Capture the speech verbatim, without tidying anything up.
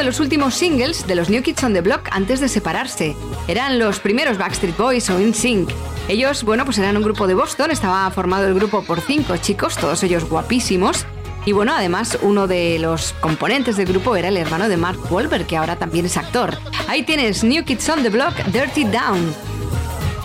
de los últimos singles de los New Kids on the Block antes de separarse. Eran los primeros Backstreet Boys o N Sync. Ellos, bueno, pues eran un grupo de Boston, estaba formado el grupo por cinco chicos, todos ellos guapísimos. Y bueno, además uno de los componentes del grupo era el hermano de Mark Wahlberg, que ahora también es actor. Ahí tienes New Kids on the Block, Dirty Down.